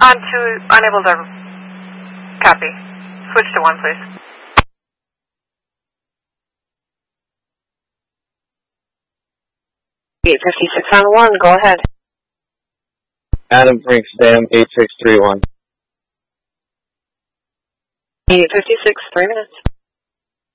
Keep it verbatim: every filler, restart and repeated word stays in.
On two, unable to copy. Switch to one, please. eight fifty-six on one, go ahead. Adam Franks Dam, eight six three one. eight fifty-six, three minutes.